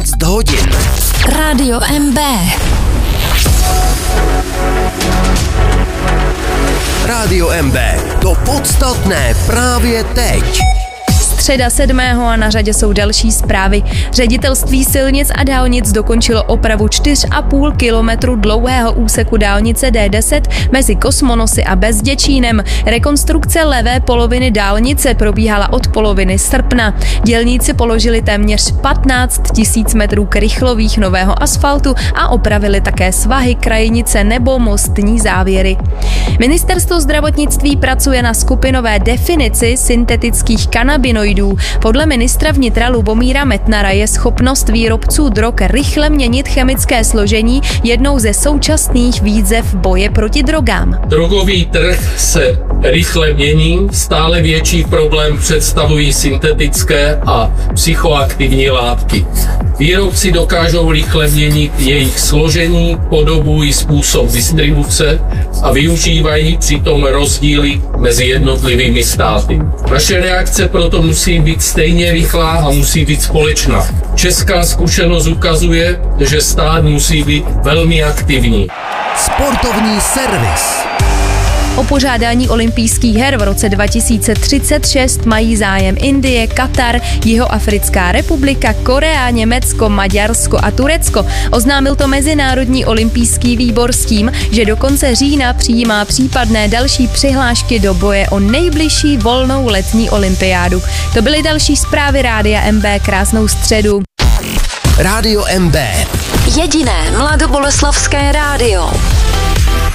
15 hodin. Rádio MB. Rádio MB. To podstatné právě teď. Středa 7. a na řadě jsou další zprávy. Ředitelství silnic a dálnic dokončilo opravu 4,5 kilometru dlouhého úseku dálnice D10 mezi Kosmonosy a Bezděčínem. Rekonstrukce levé poloviny dálnice probíhala od poloviny srpna. Dělníci položili téměř 15 000 metrů krychlových nového asfaltu a opravili také svahy, krajnice nebo mostní závěry. Ministerstvo zdravotnictví pracuje na skupinové definici syntetických kanabinoidů. Podle ministra vnitra Lubomíra Metnara je schopnost výrobců drog rychle měnit chemické složení jednou ze současných výzev boje proti drogám. Drogový trh se rychle mění, stále větší problém představují syntetické a psychoaktivní látky. Výrobci dokážou rychle měnit jejich složení, podobu i způsob distribuce a využívají přitom rozdíly mezi jednotlivými státy. Naše reakce proto musí být stejně rychlá a musí být společná. Česká zkušenost ukazuje, že stát musí být velmi aktivní. Sportovní servis. O pořádání olympijských her v roce 2036 mají zájem Indie, Katar, Jihoafrická republika, Korea, Německo, Maďarsko a Turecko. Oznámil to Mezinárodní olympijský výbor s tím, že do konce října přijímá případné další přihlášky do boje o nejbližší volnou letní olympiádu. To byly další zprávy Rádia MB. Krásnou středu. Rádio MB. Jediné mladoboleslavské rádio.